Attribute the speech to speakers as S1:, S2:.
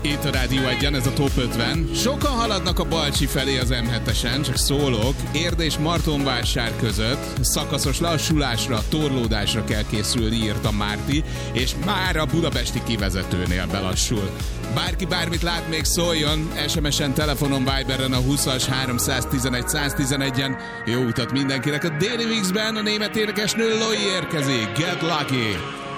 S1: Itt a Rádió 1-en, ez a Top 50. Sokan haladnak a Balcsi felé az M7-esen, csak szólok. Érd és Martonvásár között szakaszos lassulásra, torlódásra kell készülni, írta Márti, és már a budapesti kivezetőnél belassul. Bárki bármit lát, még szóljon, SMS-en, telefonon, Viberen a 20-as 311 111-en. Jó utat mindenkinek. A Daily Mixben a német énekesnő Loi érkezik. Get Lucky!